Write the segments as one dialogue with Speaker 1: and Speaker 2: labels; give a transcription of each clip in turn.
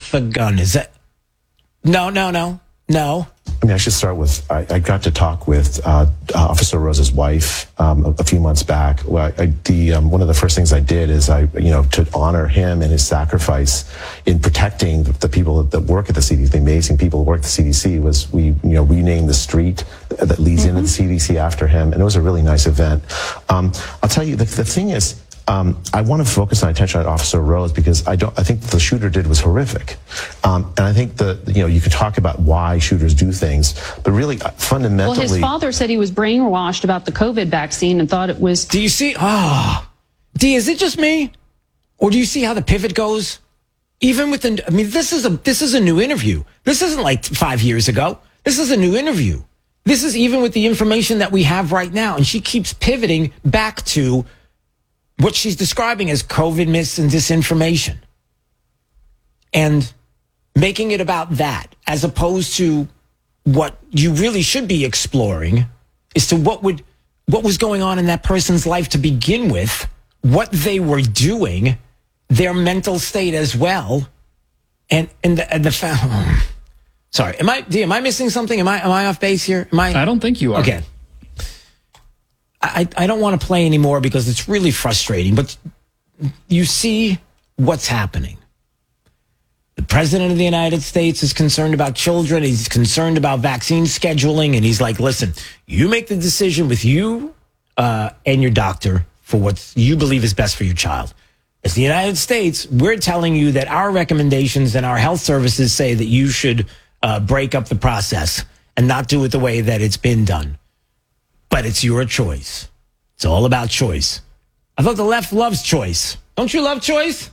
Speaker 1: with a gun. Is that? No.
Speaker 2: I mean, I should start with, I got to talk with Officer Rose's wife a few months back. Well, one of the first things I did is to honor him and his sacrifice in protecting the people that work at the CDC, the amazing people who work at the CDC, was we renamed the street that leads into the CDC after him, and it was a really nice event. I'll tell you, the thing is, I want to focus my attention on Officer Rose because I think the shooter did was horrific, and I think you could talk about why shooters do things, but really fundamentally.
Speaker 3: Well, his father said he was brainwashed about the COVID vaccine and thought it was.
Speaker 1: Do you see? D, is it just me, or do you see how the pivot goes? Even with this is a new interview. This isn't like 5 years ago. This is a new interview. This is even with the information that we have right now, and she keeps pivoting back to what she's describing as COVID myths and disinformation, and making it about that, as opposed to what you really should be exploring as to what was going on in that person's life to begin with, what they were doing, their mental state as well, and the sorry, am I missing something? Am I off base here?
Speaker 4: I don't think you are.
Speaker 1: Okay. I don't want to play anymore because it's really frustrating, but you see what's happening. The president of the United States is concerned about children. He's concerned about vaccine scheduling. And he's like, listen, you make the decision with you and your doctor for what you believe is best for your child. As the United States, we're telling you that our recommendations and our health services say that you should break up the process and not do it the way that it's been done. But it's your choice. It's all about choice. I thought the left loves choice. Don't you love choice?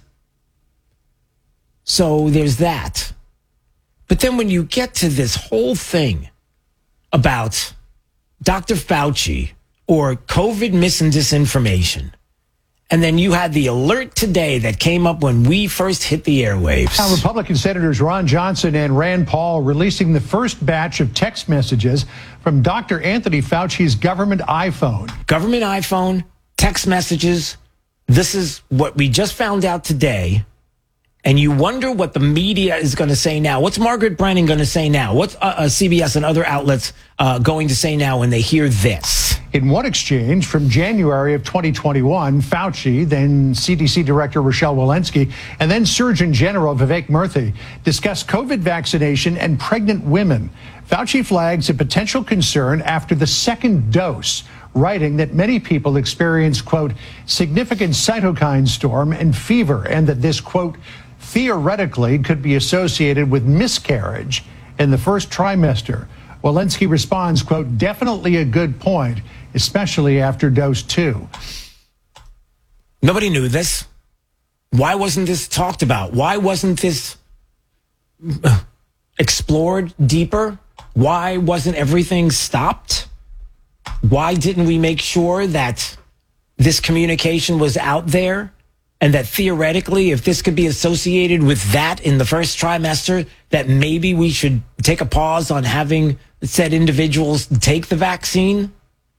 Speaker 1: So there's that. But then when you get to this whole thing about Dr. Fauci or COVID mis and disinformation, and then you had the alert today that came up when we first hit the airwaves.
Speaker 5: Now, Republican Senators Ron Johnson and Rand Paul releasing the first batch of text messages from Dr. Anthony Fauci's government iPhone.
Speaker 1: Government iPhone, text messages. This is what we just found out today. And you wonder what the media is going to say now. What's Margaret Brennan going to say now? What's CBS and other outlets going to say now when they hear this?
Speaker 5: In one exchange from January of 2021, Fauci, then CDC Director Rochelle Walensky, and then Surgeon General Vivek Murthy discussed COVID vaccination and pregnant women. Fauci flags a potential concern after the second dose, writing that many people experience, quote, significant cytokine storm and fever, and that this, quote, theoretically could be associated with miscarriage in the first trimester. Walensky responds, quote, definitely a good point, especially after dose 2.
Speaker 1: Nobody knew this. Why wasn't this talked about? Why wasn't this explored deeper? Why wasn't everything stopped? Why didn't we make sure that this communication was out there? And that theoretically, if this could be associated with that in the first trimester, that maybe we should take a pause on having said individuals take the vaccine?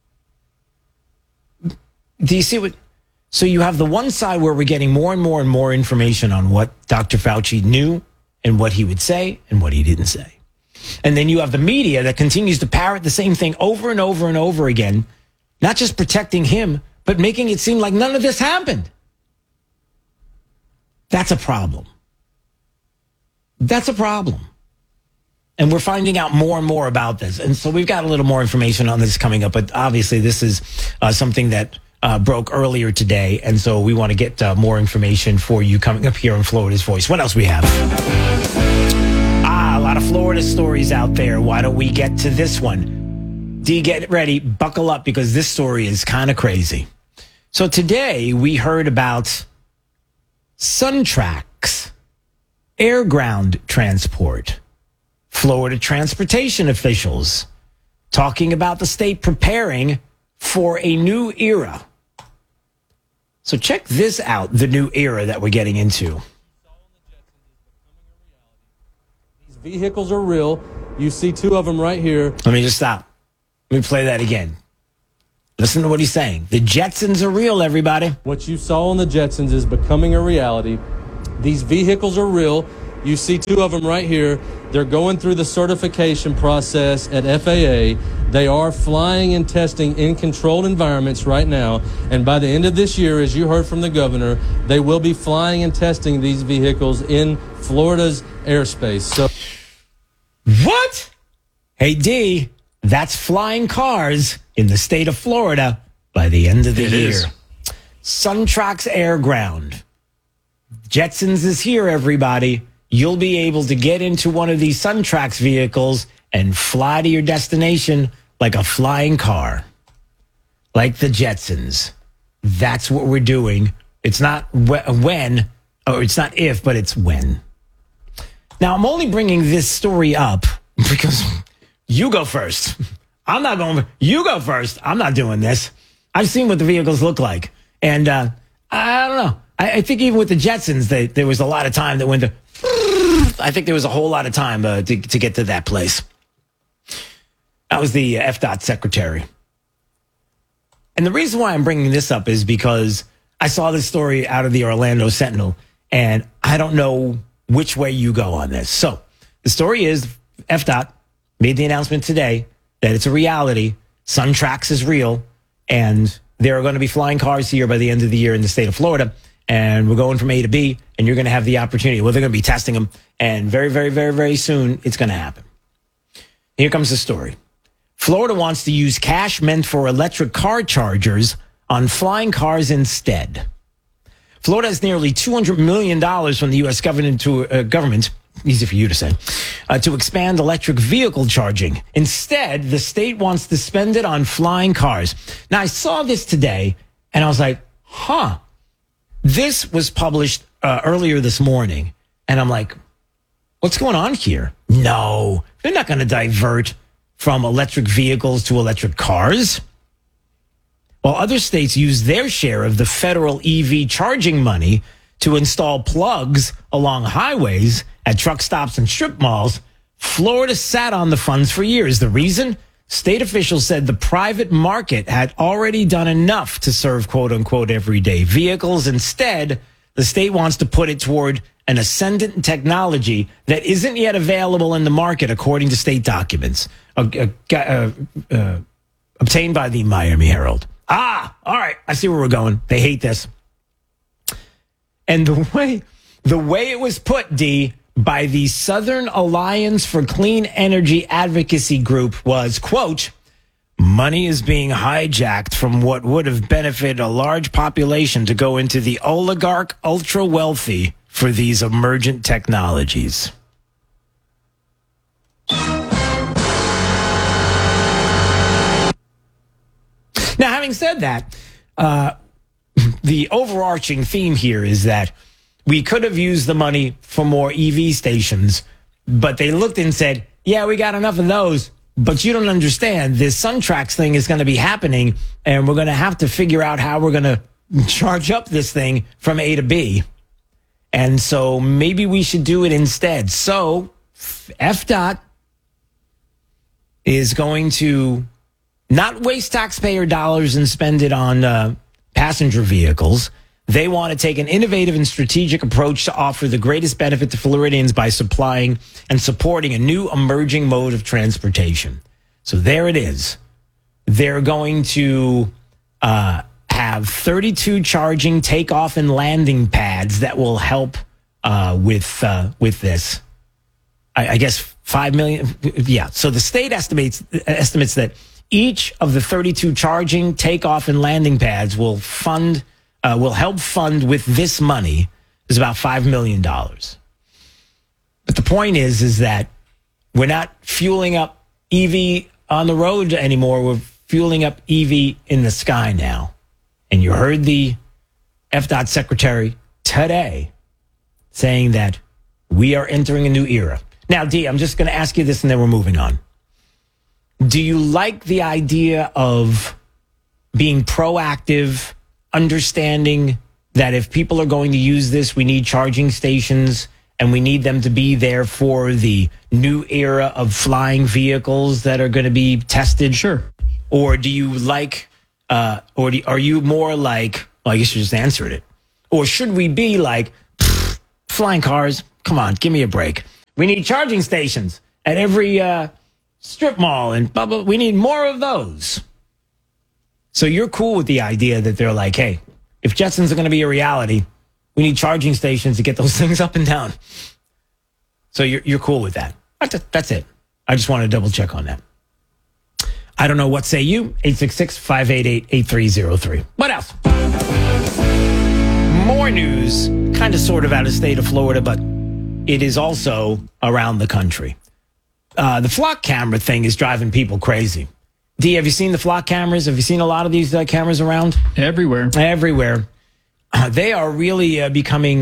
Speaker 1: Do you see what? So you have the one side where we're getting more and more and more information on what Dr. Fauci knew and what he would say and what he didn't say. And then you have the media that continues to parrot the same thing over and over and over again, not just protecting him, but making it seem like none of this happened. That's a problem. That's a problem. And we're finding out more and more about this. And so we've got a little more information on this coming up. But obviously, this is something that broke earlier today. And so we want to get more information for you coming up here on Florida's Voice. What else we have? A lot of Florida stories out there. Why don't we get to this one? D, get ready. Buckle up because this story is kind of crazy. So today we heard about SunTrax, air ground transport, Florida transportation officials talking about the state preparing for a new era. So check this out, the new era that we're getting into.
Speaker 6: These vehicles are real. You see two of them right here.
Speaker 1: Let me just stop. Let me play that again. Listen to what he's saying. The Jetsons are real, everybody.
Speaker 6: What you saw on the Jetsons is becoming a reality. These vehicles are real. You see two of them right here. They're going through the certification process at FAA. They are flying and testing in controlled environments right now. And by the end of this year, as you heard from the governor, they will be flying and testing these vehicles in Florida's airspace. So,
Speaker 1: What? Hey, D, that's flying cars in the state of Florida by the end of the year.
Speaker 4: Is.
Speaker 1: SunTrax Air Ground. Jetsons is here, everybody. You'll be able to get into one of these SunTrax vehicles and fly to your destination like a flying car. Like the Jetsons. That's what we're doing. It's not when, or it's not if, but it's when. Now, I'm only bringing this story up because you go first. I'm not going, you go first. I'm not doing this. I've seen what the vehicles look like. And I don't know. I think even with the Jetsons, there was a lot of time that went to, I think there was a whole lot of time to get to that place. That was the FDOT secretary. And the reason why I'm bringing this up is because I saw this story out of the Orlando Sentinel, and I don't know which way you go on this. So the story is FDOT made the announcement today that it's a reality. SunTrax is real, and there are going to be flying cars here by the end of the year in the state of Florida. And we're going from A to B, and you're going to have the opportunity. Well, they're going to be testing them, and very, very, very, very soon, it's going to happen. Here comes the story. Florida wants to use cash meant for electric car chargers on flying cars instead. Florida has nearly $200 million from the U.S. government, easy for you to say, to expand electric vehicle charging. Instead, the state wants to spend it on flying cars. Now, I saw this today, and I was like, huh. This was published earlier this morning, and I'm like, what's going on here? No, they're not going to divert from electric vehicles to electric cars. While other states use their share of the federal EV charging money to install plugs along highways, at truck stops and strip malls, Florida sat on the funds for years. The reason? State officials said the private market had already done enough to serve quote unquote everyday vehicles. Instead, the state wants to put it toward an ascendant technology that isn't yet available in the market, according to state documents obtained by the Miami Herald. All right. I see where we're going. They hate this. And the way it was put, D, by the Southern Alliance for Clean Energy Advocacy Group was, quote, money is being hijacked from what would have benefited a large population to go into the oligarch ultra wealthy for these emergent technologies. Now, having said that, the overarching theme here is that we could have used the money for more EV stations, but they looked and said, yeah, we got enough of those, but you don't understand. This SunTrax thing is going to be happening, and we're going to have to figure out how we're going to charge up this thing from A to B. And so maybe we should do it instead. So FDOT is going to not waste taxpayer dollars and spend it on passenger vehicles. They want to take an innovative and strategic approach to offer the greatest benefit to Floridians by supplying and supporting a new emerging mode of transportation. So there it is. They're going to have 32 charging takeoff and landing pads that will help with this. I guess 5 million. Yeah. So the state estimates that each of the 32 charging takeoff and landing pads will help fund with this money is about $5 million. But the point is that we're not fueling up EV on the road anymore. We're fueling up EV in the sky now. And you heard the FDOT secretary today saying that we are entering a new era. Now, D, I'm just going to ask you this and then we're moving on. Do you like the idea of being proactive, understanding that if people are going to use this, we need charging stations and we need them to be there for the new era of flying vehicles that are going to be tested?
Speaker 4: Sure.
Speaker 1: Or do you like, are you more like, well, I guess you just answered it. Or should we be like, Flying cars? Come on, give me a break. We need charging stations at every strip mall and blah, blah. We need more of those. So you're cool with the idea that they're like, hey, if Jetsons are going to be a reality, we need charging stations to get those things up and down. So you're cool with that. That's it. I just want to double check on that. I don't know. What say you? 866-588-8303. What else? More news, kind of sort of out of state of Florida, but it is also around the country. The flock camera thing is driving people crazy. D, have you seen the flock cameras? Have you seen a lot of these cameras around?
Speaker 4: Everywhere.
Speaker 1: Everywhere. They are really becoming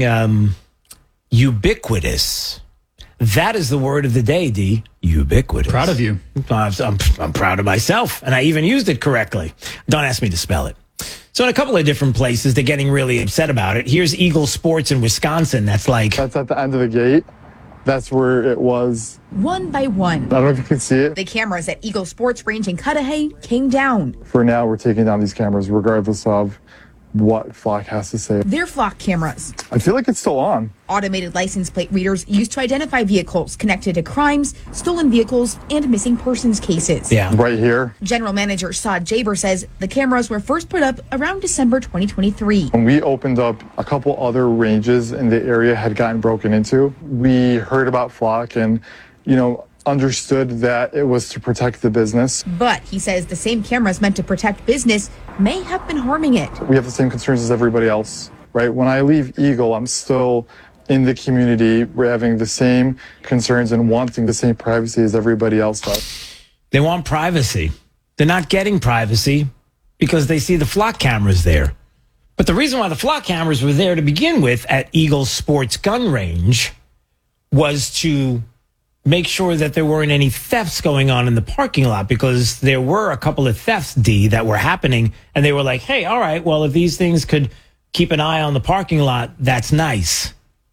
Speaker 1: ubiquitous. That is the word of the day, D. Ubiquitous.
Speaker 4: Proud of you.
Speaker 1: I'm proud of myself, and I even used it correctly. Don't ask me to spell it. So in a couple of different places, they're getting really upset about it. Here's Eagle Sports in Wisconsin. That's at
Speaker 7: the end of the gate. That's where it was.
Speaker 8: One by one.
Speaker 7: I don't know if you can see it.
Speaker 8: The cameras at Eagle Sports Range in Cudahy came down.
Speaker 7: For now, we're taking down these cameras regardless of what Flock has to say.
Speaker 8: They're flock cameras.
Speaker 7: I feel like it's still on.
Speaker 8: Automated license plate readers used to identify vehicles connected to crimes, stolen vehicles, and missing persons cases.
Speaker 1: Yeah.
Speaker 7: Right here.
Speaker 8: General Manager Saad Jaber says the cameras were first put up around December 2023.
Speaker 7: When we opened up, a couple other ranges in the area had gotten broken into. We heard about Flock and, understood that it was to protect the business.
Speaker 8: But he says the same cameras meant to protect business may have been harming it.
Speaker 7: We have the same concerns as everybody else, right? When I leave Eagle, I'm still in the community. We're having the same concerns and wanting the same privacy as everybody else does.
Speaker 1: They want privacy. They're not getting privacy because they see the flock cameras there. But the reason why the flock cameras were there to begin with at Eagle Sports Gun Range was to make sure that there weren't any thefts going on in the parking lot, because there were a couple of thefts, D, that were happening. And they were like, hey, all right, well, if these things could keep an eye on the parking lot, that's nice.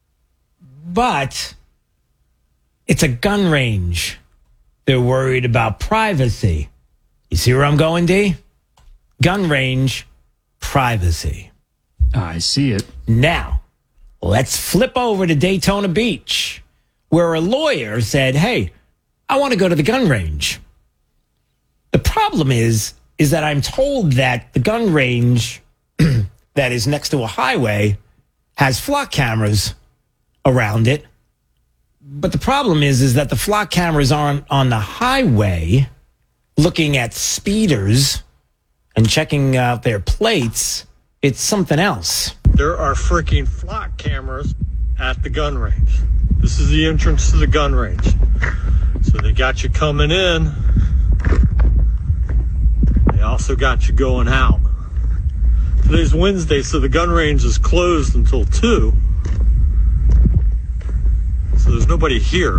Speaker 1: But it's a gun range. They're worried about privacy. You see where I'm going, D? Gun range, privacy.
Speaker 4: I see it.
Speaker 1: Now, let's flip over to Daytona Beach, where a lawyer said, hey, I want to go to the gun range. The problem is that I'm told that the gun range that is next to a highway has flock cameras around it. But the problem is that the flock cameras aren't on the highway looking at speeders and checking out their plates. It's something else.
Speaker 9: There are freaking flock cameras at the gun range. This is the entrance to the gun range. So they got you coming in. They also got you going out. Today's Wednesday, so the gun range is closed until 2. So there's nobody here.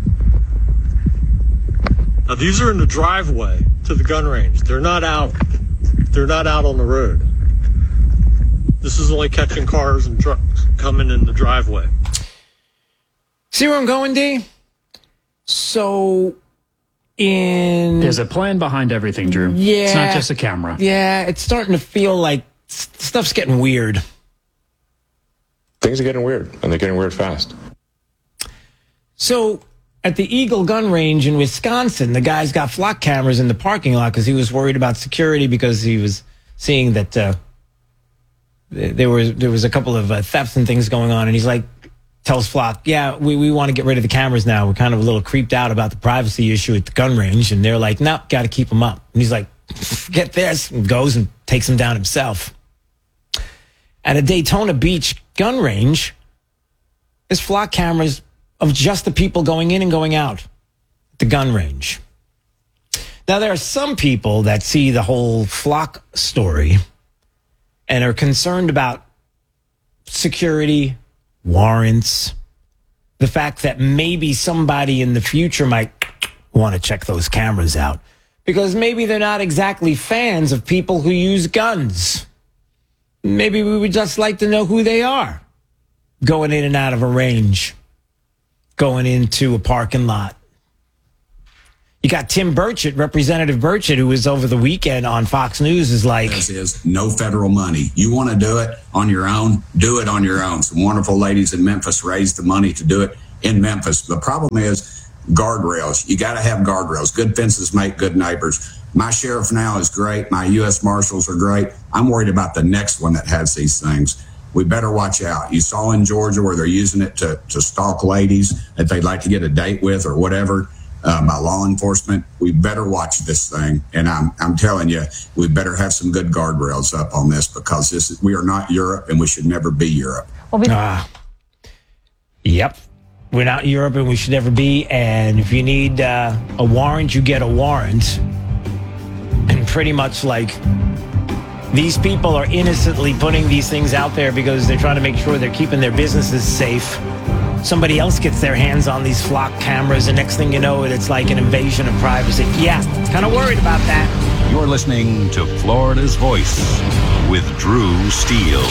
Speaker 9: Now these are in the driveway to the gun range. They're not out. They're not out on the road. This is only catching cars and trucks coming in the driveway.
Speaker 1: See where I'm going, D? So,
Speaker 4: There's a plan behind everything, Drew.
Speaker 1: Yeah.
Speaker 4: It's not just a camera.
Speaker 1: Yeah, it's starting to feel like stuff's getting weird.
Speaker 10: Things are getting weird, and they're getting weird fast.
Speaker 1: So, at the Eagle Gun Range in Wisconsin, the guy's got flock cameras in the parking lot because he was worried about security, because he was seeing that there was a couple of thefts and things going on, and he's like, tells Flock, yeah, we want to get rid of the cameras now. We're kind of a little creeped out about the privacy issue at the gun range. And they're like, no, got to keep them up. And he's like, forget this, and goes and takes them down himself. At a Daytona Beach gun range, there's flock cameras of just the people going in and going out at the gun range. Now, there are some people that see the whole flock story and are concerned about security, warrants, the fact that maybe somebody in the future might want to check those cameras out, because maybe they're not exactly fans of people who use guns. Maybe we would just like to know who they are going in and out of a range, going into a parking lot. You got Tim Burchett, Representative Burchett, who was over the weekend on Fox News, is like...
Speaker 11: This is no federal money. You want to do it on your own, do it on your own. Some wonderful ladies in Memphis raised the money to do it in Memphis. The problem is guardrails. You got to have guardrails. Good fences make good neighbors. My sheriff now is great. My U.S. Marshals are great. I'm worried about the next one that has these things. We better watch out. You saw in Georgia where they're using it to stalk ladies that they'd like to get a date with or whatever. By law enforcement. We better watch this thing, and I'm telling you, we better have some good guardrails up on this, because we are not Europe, and we should never be Europe.
Speaker 1: Yep, we're not Europe, and we should never be. And if you need a warrant, you get a warrant. And pretty much like these people are innocently putting these things out there because they're trying to make sure they're keeping their businesses safe. Somebody else gets their hands on these flock cameras, and next thing you know, it's like an invasion of privacy. Yeah, kind of worried about that.
Speaker 12: You're listening to Florida's Voice with Drew Steele.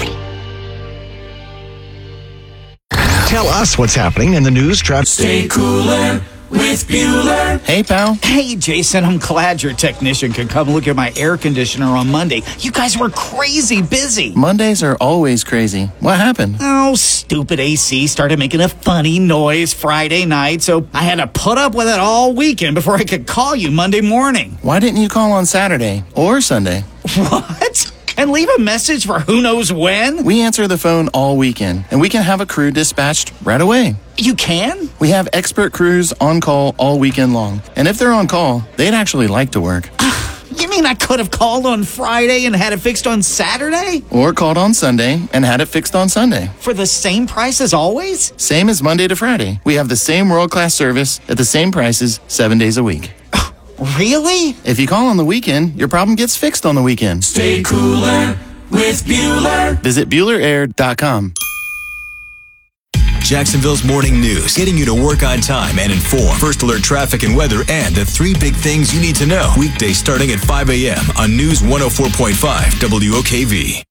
Speaker 13: Tell us what's happening in the news, traffic.
Speaker 14: Stay cooler with Bueller.
Speaker 13: Hey, pal.
Speaker 15: Hey, Jason, I'm glad your technician could come look at my air conditioner on Monday. You guys were crazy busy.
Speaker 13: Mondays are always crazy. What happened?
Speaker 15: Oh, stupid AC started making a funny noise Friday night, so I had to put up with it all weekend before I could call you Monday morning.
Speaker 13: Why didn't you call on Saturday or Sunday?
Speaker 15: What? And leave a message for who knows when?
Speaker 13: We answer the phone all weekend, and we can have a crew dispatched right away.
Speaker 15: You can?
Speaker 13: We have expert crews on call all weekend long. And if they're on call, they'd actually like to work.
Speaker 15: You mean I could have called on Friday and had it fixed on Saturday?
Speaker 13: Or called on Sunday and had it fixed on Sunday.
Speaker 15: For the same price as always?
Speaker 13: Same as Monday to Friday. We have the same world-class service at the same prices 7 days a week.
Speaker 15: Really?
Speaker 13: If you call on the weekend, your problem gets fixed on the weekend.
Speaker 14: Stay cooler with Bueller.
Speaker 13: Visit BuellerAir.com.
Speaker 16: Jacksonville's morning news, getting you to work on time and informed. First alert traffic and weather, and the 3 big things you need to know. Weekdays starting at 5 a.m. on News 104.5 WOKV.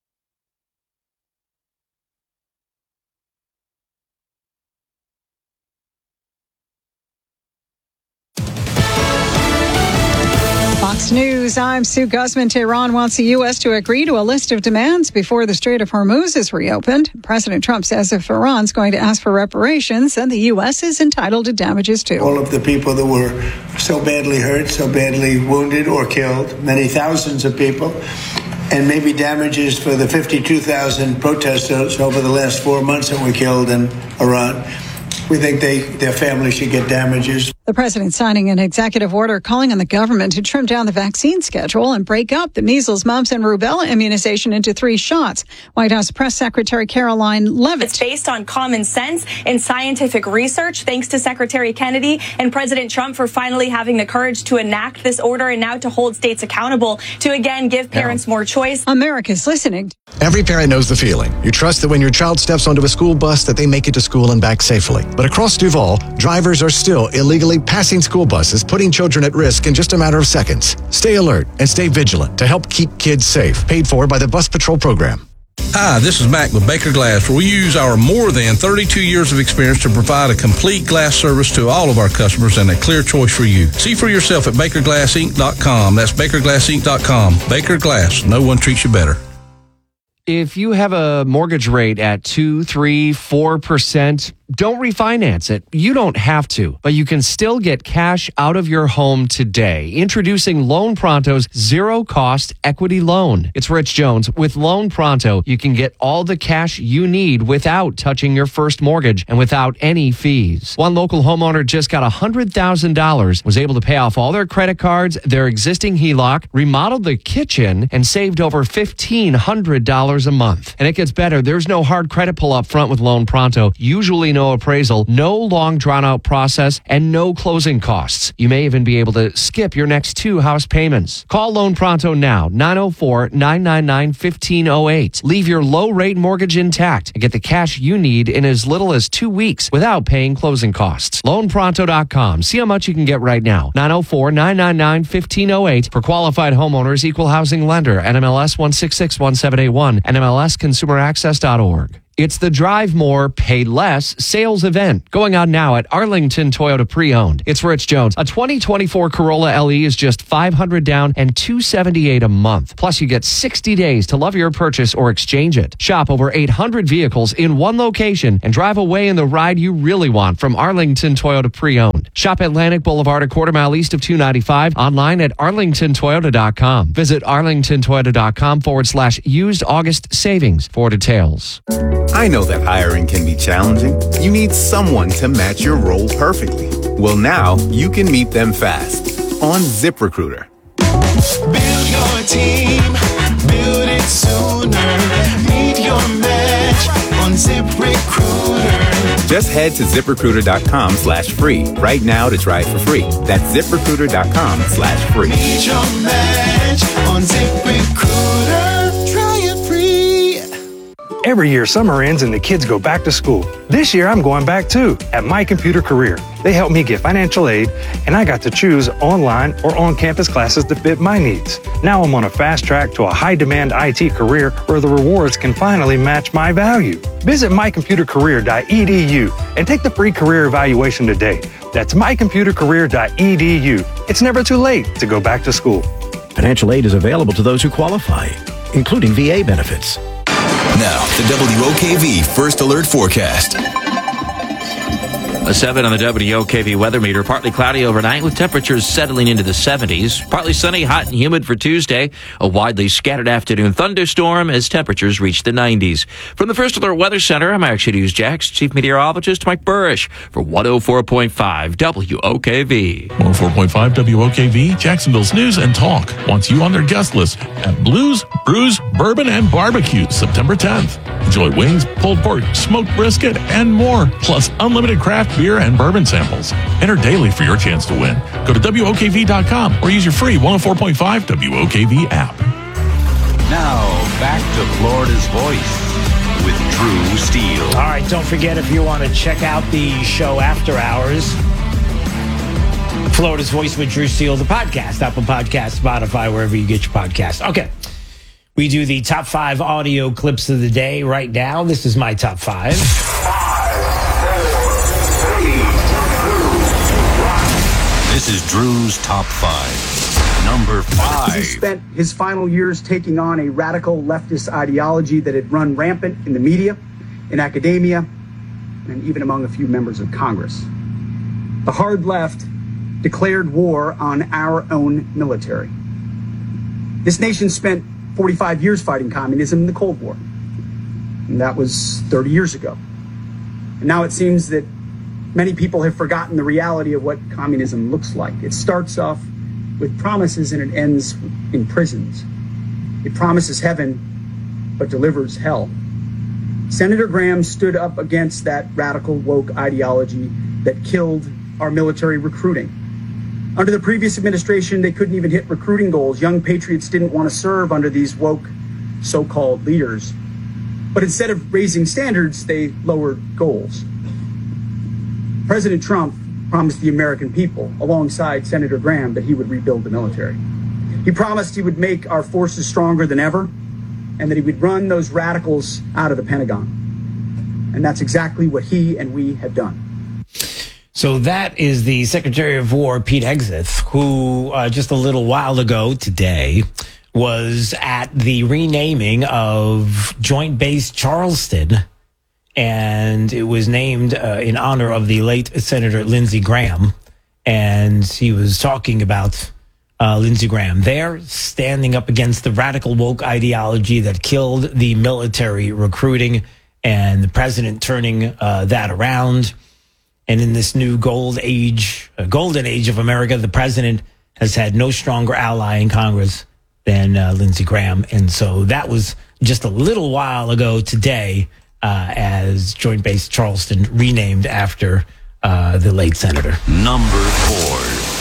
Speaker 17: Fox News, I'm Sue Guzman. Tehran wants the U.S. to agree to a list of demands before the Strait of Hormuz is reopened. President Trump says if Iran's going to ask for reparations, then the U.S. is entitled to damages too.
Speaker 18: All of the people that were so badly hurt, so badly wounded or killed, many thousands of people, and maybe damages for the 52,000 protesters over the last 4 months that were killed in Iran. We think their families should get damages.
Speaker 17: The president signing an executive order calling on the government to trim down the vaccine schedule and break up the measles, mumps, and rubella immunization into 3 shots. White House Press Secretary Caroline Leavitt.
Speaker 19: It's based on common sense and scientific research. Thanks to Secretary Kennedy and President Trump for finally having the courage to enact this order and now to hold states accountable to again give parents more choice.
Speaker 17: America's listening.
Speaker 20: Every parent knows the feeling. You trust that when your child steps onto a school bus that they make it to school and back safely. But across Duval, drivers are still illegally passing school buses, putting children at risk in just a matter of seconds. Stay alert and stay vigilant to help keep kids safe. Paid for by the Bus Patrol Program.
Speaker 21: Hi, this is Mac with Baker Glass, where we use our more than 32 years of experience to provide a complete glass service to all of our customers and a clear choice for you. See for yourself at BakerGlassInc.com. That's BakerGlassInc.com. Baker Glass. No one treats you better.
Speaker 22: If you have a mortgage rate at 2, 3, 4%, don't refinance it. You don't have to, but you can still get cash out of your home today. Introducing Loan Pronto's zero-cost equity loan. It's Rich Jones. With Loan Pronto, you can get all the cash you need without touching your first mortgage and without any fees. One local homeowner just got $100,000, was able to pay off all their credit cards, their existing HELOC, remodeled the kitchen, and saved over $1,500 a month. And it gets better. There's no hard credit pull up front with Loan Pronto. Usually no appraisal, no long drawn out process, and no closing costs. You may even be able to skip your next 2 house payments. Call Loan Pronto now, 904-999-1508. Leave your low rate mortgage intact and get the cash you need in as little as 2 weeks without paying closing costs. LoanPronto.com. See how much you can get right now. 904-999-1508 for qualified homeowners, equal housing lender, NMLS 1661781, NMLSconsumeraccess.org. It's the Drive More, Pay Less sales event going on now at Arlington Toyota Pre-Owned. It's Rich Jones. A 2024 Corolla LE is just $500 down and $278 a month. Plus, you get 60 days to love your purchase or exchange it. Shop over 800 vehicles in one location and drive away in the ride you really want from Arlington Toyota Pre-Owned. Shop Atlantic Boulevard, a quarter mile east of 295. Online at arlingtontoyota.com. Visit arlingtontoyota.com/used August savings for details.
Speaker 2: I know that hiring can be challenging. You need someone to match your role perfectly. Well, now you can meet them fast on ZipRecruiter.
Speaker 14: Build your team, build it sooner. Meet your match on ZipRecruiter.
Speaker 2: Just head to ZipRecruiter.com/free right now to try it for free. That's ZipRecruiter.com/free.
Speaker 14: Meet your match on ZipRecruiter. Try it free.
Speaker 3: Every year, summer ends and the kids go back to school. This year, I'm going back too at My Computer Career. They helped me get financial aid, and I got to choose online or on-campus classes that fit my needs. Now I'm on a fast track to a high-demand IT career where the rewards can finally match my value. Visit mycomputercareer.edu and take the free career evaluation today. That's mycomputercareer.edu. It's never too late to go back to school.
Speaker 23: Financial aid is available to those who qualify, including VA benefits.
Speaker 16: Now, the WOKV First Alert Forecast.
Speaker 24: A 7 on the WOKV weather meter. Partly cloudy overnight with temperatures settling into the 70s. Partly sunny, hot and humid for Tuesday. A widely scattered afternoon thunderstorm as temperatures reach the 90s. From the First Alert Weather Center, I'm Action News Jax Chief Meteorologist Mike Burrish for 104.5 WOKV.
Speaker 25: 104.5 WOKV, Jacksonville's news and talk wants you on their guest list at Blues, Brews, Bourbon, and Barbecue September 10th. Enjoy wings, pulled pork, smoked brisket, and more, plus unlimited craft beer and bourbon samples. Enter daily for your chance to win. Go to WOKV.com or use your free 104.5 WOKV app.
Speaker 12: Now, back to Florida's Voice with Drew Steele.
Speaker 1: All right, don't forget if you want to check out the show after hours, Florida's Voice with Drew Steele, the podcast, Apple Podcasts, Spotify, wherever you get your podcasts. Okay. We do the top 5 audio clips of the day right now. This is my top 5.
Speaker 14: 5, 4, 3, 2, 1.
Speaker 12: This is Drew's top 5. Number 5.
Speaker 26: He spent his final years taking on a radical leftist ideology that had run rampant in the media, in academia, and even among a few members of Congress. The hard left declared war on our own military. This nation spent 45 years fighting communism in the Cold War. And that was 30 years ago. And now it seems that many people have forgotten the reality of what communism looks like. It starts off with promises and it ends in prisons. It promises heaven, but delivers hell. Senator Graham stood up against that radical woke ideology that killed our military recruiting. Under the previous administration, they couldn't even hit recruiting goals. Young patriots didn't want to serve under these woke so-called leaders. But instead of raising standards, they lowered goals. President Trump promised the American people, alongside Senator Graham, that he would rebuild the military. He promised he would make our forces stronger than ever, and that he would run those radicals out of the Pentagon. And that's exactly what he and we have done.
Speaker 1: So that is the Secretary of War, Pete Hegseth, who just a little while ago today was at the renaming of Joint Base Charleston. And it was named in honor of the late Senator Lindsey Graham. And he was talking about Lindsey Graham there, standing up against the radical woke ideology that killed the military recruiting, and the president turning that around. And in this new golden age of America, the president has had no stronger ally in Congress than Lindsey Graham. And so that was just a little while ago today, as Joint Base Charleston renamed after the late senator.
Speaker 12: Number 4.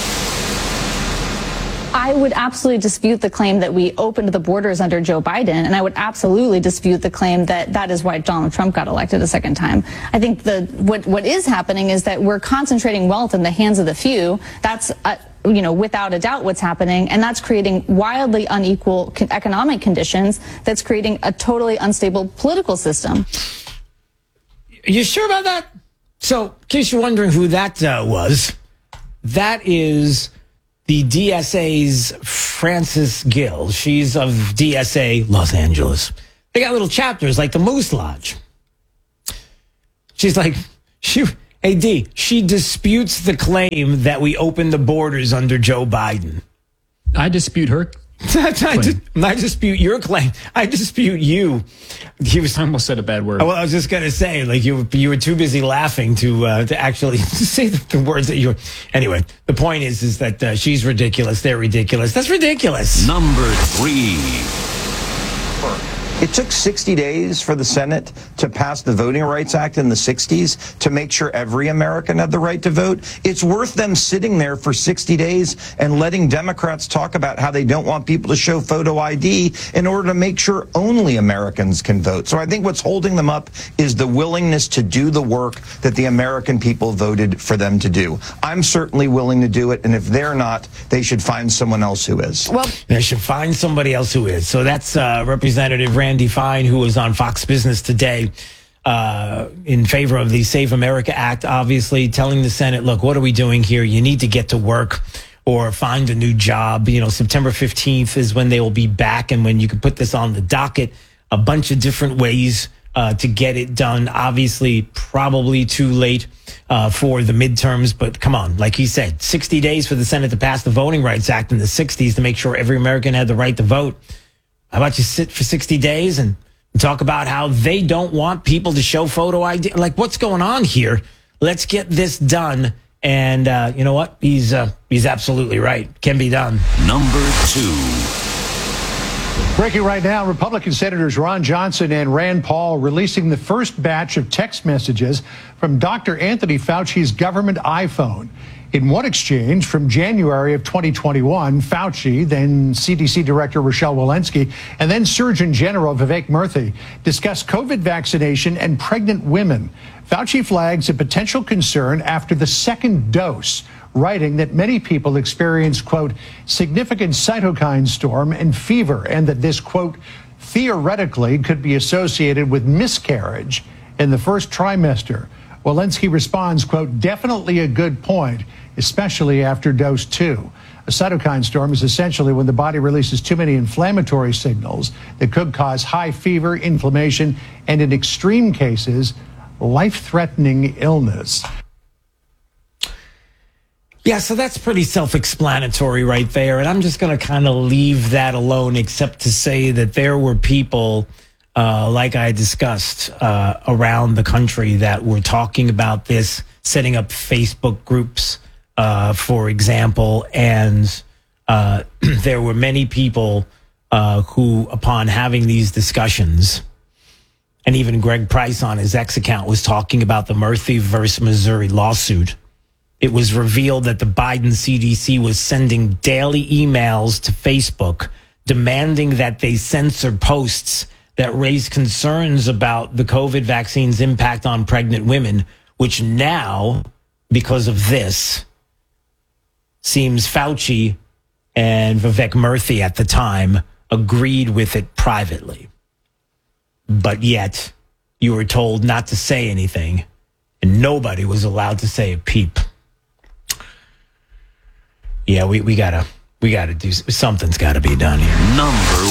Speaker 27: I would absolutely dispute the claim that we opened the borders under Joe Biden, and I would absolutely dispute the claim that that is why Donald Trump got elected a second time. I think what is happening is that we're concentrating wealth in the hands of the few. That's without a doubt what's happening, and that's creating wildly unequal economic conditions. That's creating a totally unstable political system.
Speaker 1: You sure about that? So, in case you're wondering who that was, that is the DSA's Frances Gill. She's of DSA Los Angeles. They got little chapters like the Moose Lodge. She's like, hey, D, she disputes the claim that we opened the borders under Joe Biden.
Speaker 4: I dispute her.
Speaker 1: I dispute your claim. I dispute you.
Speaker 4: I almost said a bad word.
Speaker 1: Well, I was just going to say, like, you were too busy laughing to actually say the words that you were. Anyway, the point is that she's ridiculous. They're ridiculous. That's ridiculous.
Speaker 12: Number 3.
Speaker 5: It took 60 days for the Senate to pass the Voting Rights Act in the 60s to make sure every American had the right to vote. It's worth them sitting there for 60 days and letting Democrats talk about how they don't want people to show photo ID in order to make sure only Americans can vote. So I think what's holding them up is the willingness to do the work that the American people voted for them to do. I'm certainly willing to do it, and if they're not, they should find someone else who is.
Speaker 1: Well, they should find somebody else who is. So that's Representative Randy Fine, who was on Fox Business today in favor of the Save America Act, obviously telling the Senate, look, what are we doing here? You need to get to work or find a new job. You know, September 15th is when they will be back, and when you can put this on the docket, a bunch of different ways to get it done. Obviously, probably too late for the midterms, but come on, like he said, 60 days for the Senate to pass the Voting Rights Act in the 60s to make sure every American had the right to vote. How about you sit for 60 days and talk about how they don't want people to show photo ID? Like, what's going on here? Let's get this done. And you know what? He's absolutely right. Can be done.
Speaker 12: Number 2.
Speaker 6: Breaking right now, Republican Senators Ron Johnson and Rand Paul releasing the first batch of text messages from Dr. Anthony Fauci's government iPhone. In one exchange from January of 2021, Fauci, then CDC Director Rochelle Walensky, and then Surgeon General Vivek Murthy discussed COVID vaccination and pregnant women. Fauci flags a potential concern after the second dose, writing that many people experience, quote, significant cytokine storm and fever, and that this, quote, theoretically could be associated with miscarriage in the first trimester. Walensky responds, quote, definitely a good point, especially after dose 2. A cytokine storm is essentially when the body releases too many inflammatory signals that could cause high fever, inflammation, and in extreme cases, life-threatening illness.
Speaker 1: Yeah, so that's pretty self-explanatory right there. And I'm just going to kind of leave that alone, except to say that there were people, like I discussed, around the country that were talking about this, setting up Facebook groups, for example. And there were many people who, upon having these discussions, and even Greg Price on his X account was talking about the Murthy versus Missouri lawsuit. It was revealed that the Biden CDC was sending daily emails to Facebook demanding that they censor posts that raise concerns about the COVID vaccine's impact on pregnant women, which now, because of this, seems Fauci and Vivek Murthy at the time agreed with it privately. But yet, you were told not to say anything, and nobody was allowed to say a peep. Yeah, we gotta do something's got to be done here.
Speaker 12: Number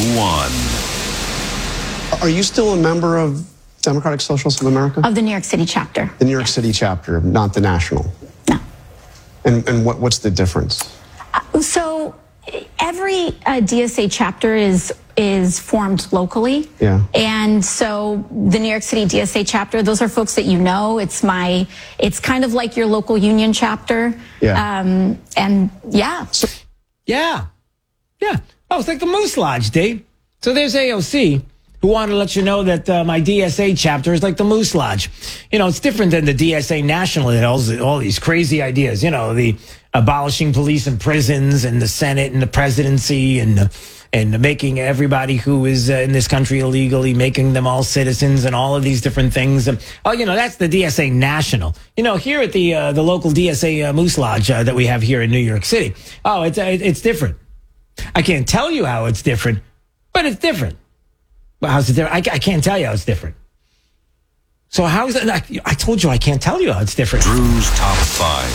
Speaker 12: 1.
Speaker 7: Are you still a member of Democratic Socialists of America?
Speaker 8: Of the New York City chapter.
Speaker 7: The New York City chapter, not the national.
Speaker 8: No.
Speaker 7: And what's the difference?
Speaker 8: So every DSA chapter is formed locally.
Speaker 7: Yeah.
Speaker 8: And so the New York City DSA chapter, those are folks that you know. It's kind of like your local union chapter.
Speaker 7: Yeah.
Speaker 8: And yeah.
Speaker 1: Yeah. Oh, it's like the Moose Lodge, Dave. So there's AOC, who wanted to let you know that my DSA chapter is like the Moose Lodge. You know, it's different than the DSA National. It has all these crazy ideas, you know, the abolishing police and prisons and the Senate and the presidency and making everybody who is in this country illegally, making them all citizens and all of these different things. Oh, you know, that's the DSA National. You know, here at the local DSA Moose Lodge that we have here in New York City. Oh, it's different. I can't tell you how it's different, but it's different. Well, how's it different? I can't tell you how it's different. So how is it? I told you I can't tell you how it's different.
Speaker 12: Drew's Top 5.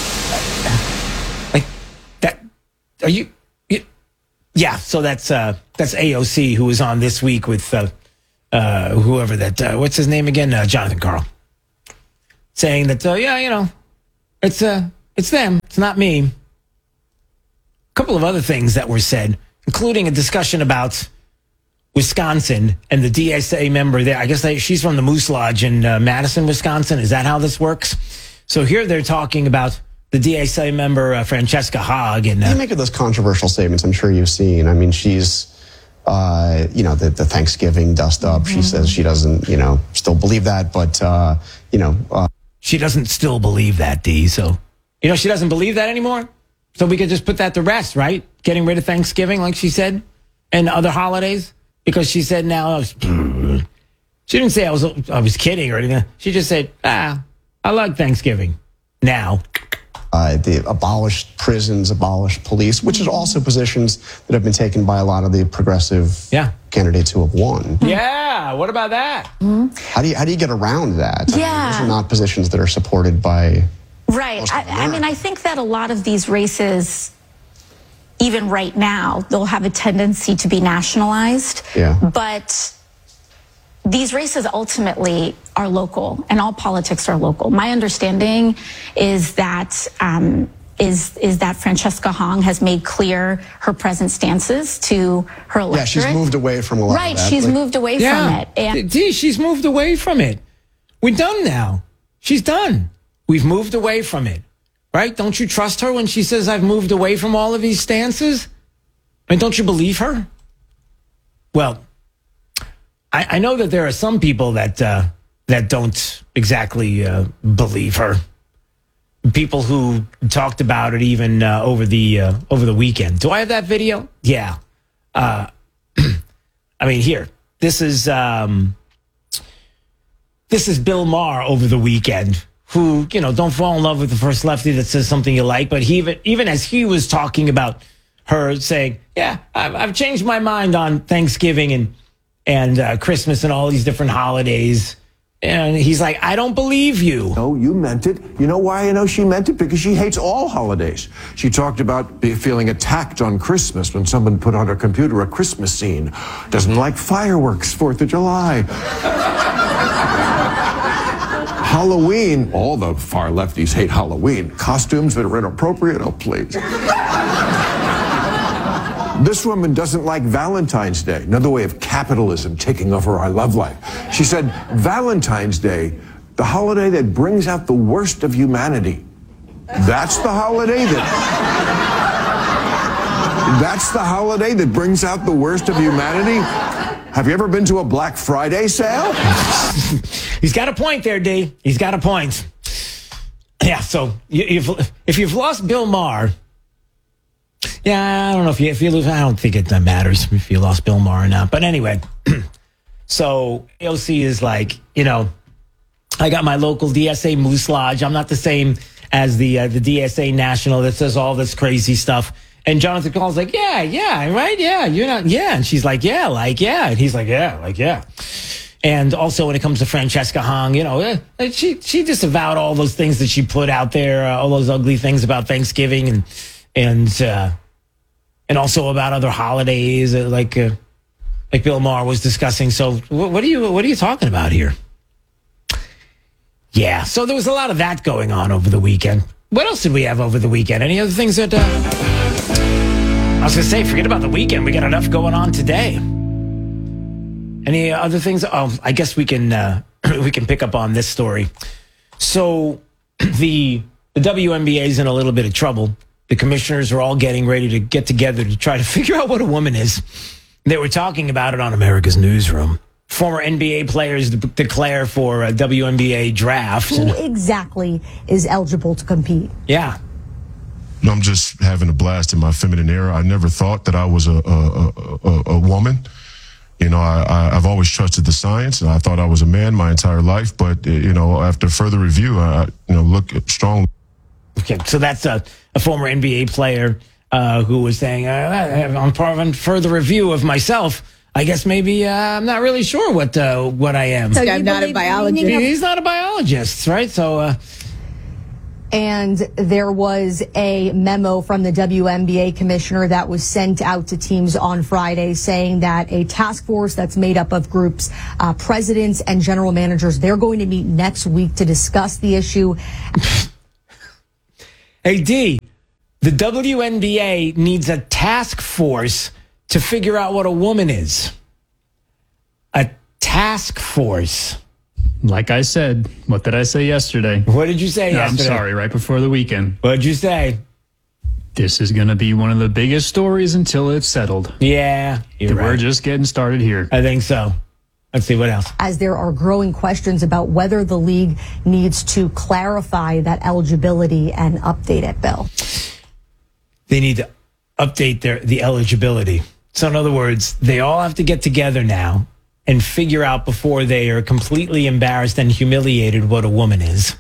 Speaker 1: Like that? Are you? Yeah. So that's AOC, who was on this week with whoever that. What's his name again? Jonathan Karl. Saying that it's them. It's not me. A couple of other things that were said, including a discussion about Wisconsin and the DSA member there. I guess she's from the Moose Lodge in Madison, Wisconsin. Is that how this works? So here they're talking about the DSA member, Francesca Haag. And
Speaker 7: you make of those controversial statements I'm sure you've seen. I mean, she's, the Thanksgiving dust up. She says she doesn't, still believe that, but,
Speaker 1: she doesn't still believe that, D. So, she doesn't believe that anymore. So we could just put that to rest, right? Getting rid of Thanksgiving, like she said, and other holidays. Because she said now, she didn't say I was kidding or anything. She just said, I like Thanksgiving now.
Speaker 7: They abolished prisons, abolished police, which is also positions that have been taken by a lot of the progressive candidates who have won.
Speaker 1: Yeah, what about that?
Speaker 7: How do you get around that?
Speaker 8: Yeah.
Speaker 7: I mean, these are not positions that are supported by...
Speaker 8: Right. I mean, I think that a lot of these races, even right now, they'll have a tendency to be nationalized.
Speaker 7: Yeah.
Speaker 8: But these races ultimately are local, and all politics are local. My understanding is that is that Francesca Haag has made clear her present stances to her electorate.
Speaker 7: Yeah, she's moved away from a lot
Speaker 8: right,
Speaker 7: of that.
Speaker 8: she's moved away from it.
Speaker 1: And she's moved away from it. We're done now. She's done. We've moved away from it. Right? Don't you trust her when she says I've moved away from all of these stances? I mean, don't you believe her? Well, I know that there are some people that don't exactly believe her. People who talked about it even over the weekend. Do I have that video? Yeah. I mean, here. This is Bill Maher over the weekend, who, don't fall in love with the first lefty that says something you like. But even as he was talking about her saying, yeah, I've changed my mind on Thanksgiving and Christmas and all these different holidays. And he's like, I don't believe you.
Speaker 9: No, you meant it. You know why I know she meant it? Because she hates all holidays. She talked about feeling attacked on Christmas when someone put on her computer a Christmas scene. Doesn't like fireworks, 4th of July. Halloween, all the far lefties hate Halloween. Costumes that are inappropriate, oh please. This woman doesn't like Valentine's Day, another way of capitalism taking over our love life. She said, Valentine's Day, the holiday that brings out the worst of humanity. That's the holiday that brings out the worst of humanity? Have you ever been to a Black Friday sale?
Speaker 1: He's got a point there, D. He's got a point. Yeah, so if you've lost Bill Maher, yeah, I don't know if you lose. I don't think it matters if you lost Bill Maher or not. But anyway, so AOC is like, I got my local DSA Moose Lodge. I'm not the same as the DSA National that says all this crazy stuff. And Jonathan Karl's like, yeah, right, yeah, you're not, yeah. And she's like, yeah, and he's like, yeah. And also when it comes to Francesca Haag, she disavowed all those things that she put out there, all those ugly things about Thanksgiving and also about other holidays, like Bill Maher was discussing. So what are you talking about here? Yeah, so there was a lot of that going on over the weekend. What else did we have over the weekend? Any other things that I was going to say, forget about the weekend. We got enough going on today. Any other things? Oh, I guess we can pick up on this story. So the WNBA is in a little bit of trouble. The commissioners are all getting ready to get together to try to figure out what a woman is. They were talking about it on America's Newsroom. Former NBA players declare for a WNBA draft.
Speaker 10: Who exactly is eligible to compete?
Speaker 1: Yeah.
Speaker 11: I'm just having a blast in my feminine era. I never thought that I was a woman. I've always trusted the science, and I thought I was a man my entire life. But, after further review, I look strong.
Speaker 1: Okay, so that's a former NBA player who was saying, on further review of myself, I guess maybe I'm not really sure what I am.
Speaker 10: So
Speaker 13: I'm not a biologist.
Speaker 1: He's not a biologist, right? So.
Speaker 10: And there was a memo from the WNBA commissioner that was sent out to teams on Friday saying that a task force that's made up of groups, presidents and general managers, they're going to meet next week to discuss the issue.
Speaker 1: Hey, D, the WNBA needs a task force to figure out what a woman is. A task force.
Speaker 4: Like I said, what did I say yesterday?
Speaker 1: What did you say yesterday?
Speaker 4: I'm sorry, right before the weekend.
Speaker 1: What did you say?
Speaker 4: This is going to be one of the biggest stories until it's settled.
Speaker 1: Yeah,
Speaker 4: We're just getting started here.
Speaker 1: I think so. Let's see what else.
Speaker 10: As there are growing questions about whether the league needs to clarify that eligibility and update it, Bill.
Speaker 1: They need to update the eligibility. So in other words, they all have to get together now and figure out before they are completely embarrassed and humiliated what a woman is.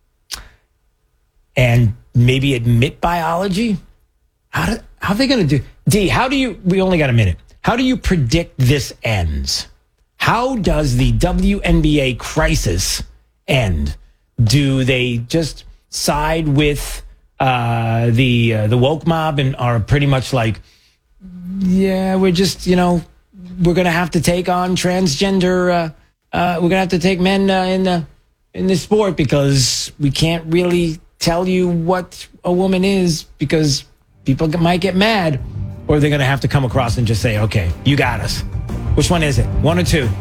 Speaker 1: And maybe admit biology? How are they going to do? D, we only got a minute. How do you predict this ends? How does the WNBA crisis end? Do they just side with the woke mob and are pretty much like, yeah, we're just, we're going to have to take on transgender, we're going to have to take men in the sport because we can't really tell you what a woman is because people might get mad, or they're going to have to come across and just say, okay, you got us. Which one is it? One or two?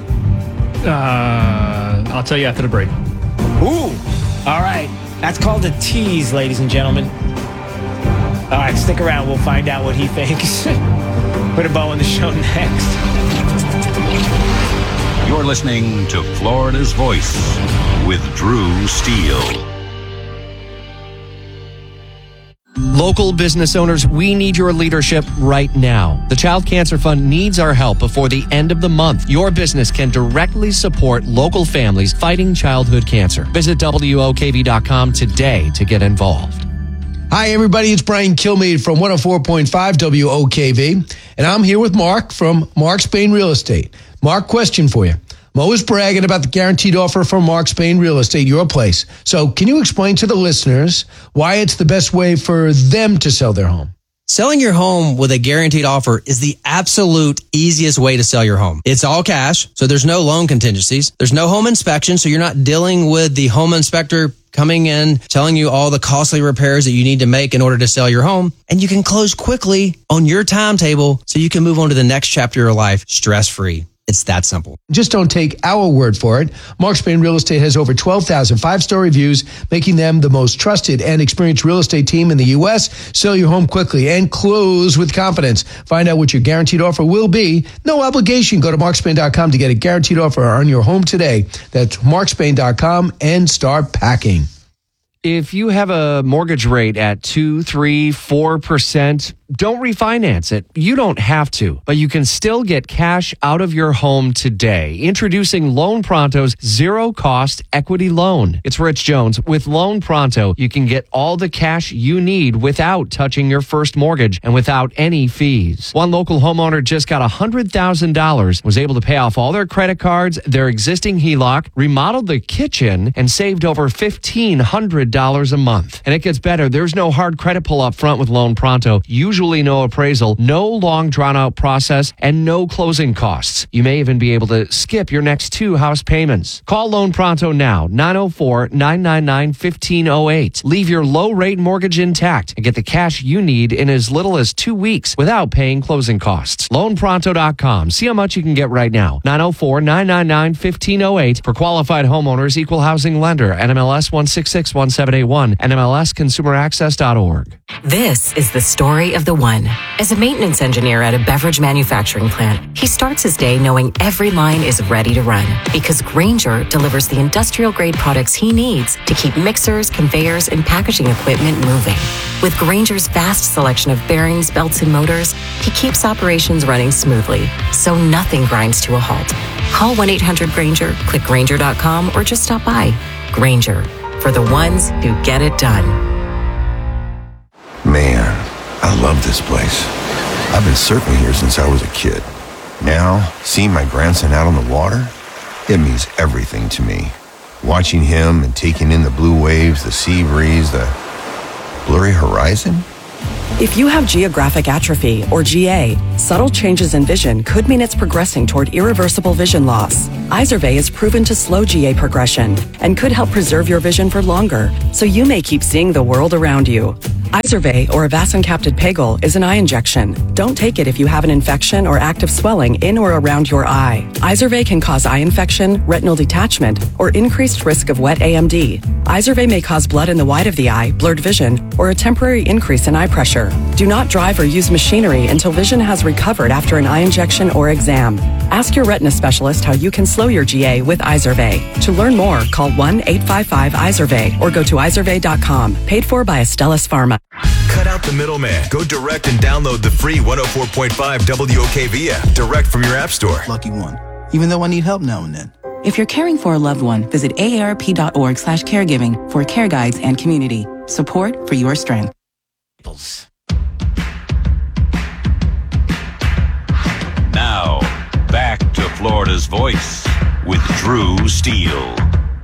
Speaker 4: I'll tell you after the break.
Speaker 1: Ooh, all right. That's called a tease, ladies and gentlemen. All right, stick around. We'll find out what he thinks. Put a bow on the show next.
Speaker 12: You're listening to Florida's Voice with Drew Steele.
Speaker 22: Local business owners, we need your leadership right now. The Child Cancer Fund needs our help before the end of the month. Your business can directly support local families fighting childhood cancer. Visit WOKV.com today to get involved.
Speaker 15: Hi, everybody. It's Brian Kilmeade from 104.5 WOKV, and I'm here with Mark from Mark Spain Real Estate. Mark, question for you. I'm always bragging about the guaranteed offer from Mark Spain Real Estate, your place. So can you explain to the listeners why it's the best way for them to sell their home?
Speaker 17: Selling your home with a guaranteed offer is the absolute easiest way to sell your home. It's all cash, so there's no loan contingencies. There's no home inspection, so you're not dealing with the home inspector coming in, telling you all the costly repairs that you need to make in order to sell your home. And you can close quickly on your timetable so you can move on to the next chapter of your life stress-free. It's that simple.
Speaker 15: Just don't take our word for it. Mark Spain Real Estate has over 12,000 five-star reviews, making them the most trusted and experienced real estate team in the U.S. Sell your home quickly and close with confidence. Find out what your guaranteed offer will be. No obligation. Go to markspain.com to get a guaranteed offer on your home today. That's markspain.com and start packing.
Speaker 22: If you have a mortgage rate at 2, 3, 4%, don't refinance it. You don't have to, but you can still get cash out of your home today. Introducing Loan Pronto's zero-cost equity loan. It's Rich Jones. With Loan Pronto, you can get all the cash you need without touching your first mortgage and without any fees. One local homeowner just got $100,000, was able to pay off all their credit cards, their existing HELOC, remodeled the kitchen, and saved over $1,500 a month. And it gets better. There's no hard credit pull up front with Loan Pronto. Usually no appraisal, no long drawn out process, and no closing costs. You may even be able to skip your next 2 house payments. Call Loan Pronto now, 904-999-1508. Leave your low rate mortgage intact and get the cash you need in as little as 2 weeks without paying closing costs. LoanPronto.com. See how much you can get right now. 904-999-1508 for qualified homeowners, equal housing lender, NMLS 1661781, NMLSconsumeraccess.org.
Speaker 18: This is the story of the one. As a maintenance engineer at a beverage manufacturing plant, he starts his day knowing every line is ready to run because Grainger delivers the industrial-grade products he needs to keep mixers, conveyors, and packaging equipment moving. With Grainger's vast selection of bearings, belts, and motors, he keeps operations running smoothly, so nothing grinds to a halt. Call 1-800-GRAINGER, click Grainger.com, or just stop by. Grainger, for the ones who get it done.
Speaker 9: Man, I love this place. I've been surfing here since I was a kid.
Speaker 2: Now, seeing my grandson out on the water, it means everything to me. Watching him and taking in the blue waves, the sea breeze, the blurry horizon.
Speaker 3: If you have geographic atrophy, or GA, subtle changes in vision could mean it's progressing toward irreversible vision loss. Izervay is proven to slow GA progression and could help preserve your vision for longer, so you may keep seeing the world around you. Izervay, or avacincaptad pegol, is an eye injection. Don't take it if you have an infection or active swelling in or around your eye. Izervay can cause eye infection, retinal detachment, or increased risk of wet AMD. Izervay may cause blood in the white of the eye, blurred vision, or a temporary increase in eye pressure. Do not drive or use machinery until vision has recovered after an eye injection or exam. Ask your retina specialist how you can slow your GA with Izervay. To learn more, call 1-855-IZERVAY or go to izervay.com. Paid for by Astellas Pharma.
Speaker 16: Cut out the middleman. Go direct and download the free 104.5 WOKV app direct from your app store.
Speaker 13: Lucky one. Even though I need help now and then.
Speaker 19: If you're caring for a loved one, visit aarp.org/caregiving for care guides and community support for your strength.
Speaker 12: Now, back to Florida's Voice with Drew Steele.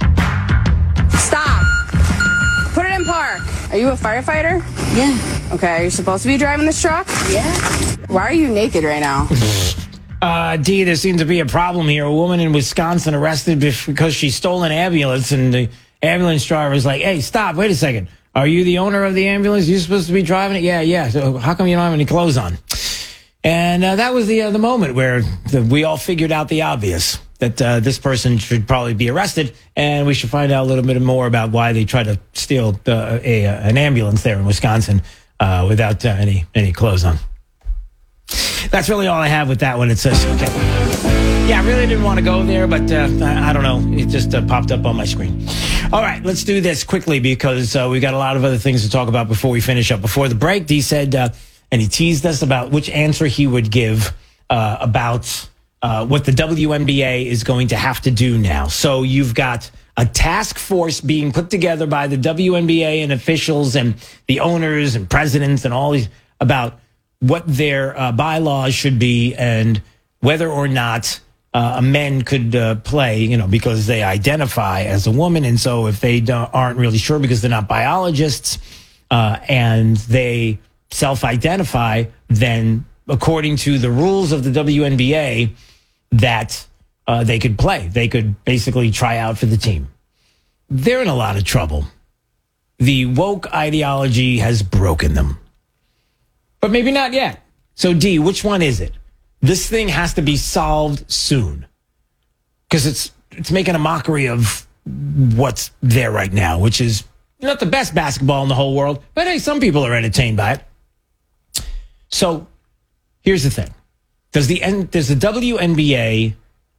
Speaker 20: Stop. Put it in park. Are you a firefighter?
Speaker 19: Yeah.
Speaker 20: Okay, are you supposed to be driving this truck?
Speaker 19: Yeah.
Speaker 20: Why are you naked right now?
Speaker 1: Dee, there seems to be a problem here. A woman in Wisconsin arrested because she stole an ambulance, and the ambulance driver was like, hey, stop, wait a second. Are you the owner of the ambulance? You're supposed to be driving it? Yeah. So how come you don't have any clothes on? And that was the moment where we all figured out the obvious, that this person should probably be arrested, and we should find out a little bit more about why they tried to steal an ambulance there in Wisconsin without any clothes on. That's really all I have with that one. It says, okay. Yeah, I really didn't want to go there, but I don't know. It just popped up on my screen. All right, let's do this quickly because we got a lot of other things to talk about before we finish up. Before the break, Dee said, and he teased us about which answer he would give about what the WNBA is going to have to do now. So you've got a task force being put together by the WNBA and officials and the owners and presidents and all these about what their bylaws should be and whether or not men could play, because they identify as a woman. And so if they aren't really sure because they're not biologists and they self-identify, then according to the rules of the WNBA, that they could play. They could basically try out for the team. They're in a lot of trouble. The woke ideology has broken them. But maybe not yet. So, Dee, which one is it? This thing has to be solved soon. Because it's making a mockery of what's there right now, which is not the best basketball in the whole world. But, hey, some people are entertained by it. So, here's the thing. Does the WNBA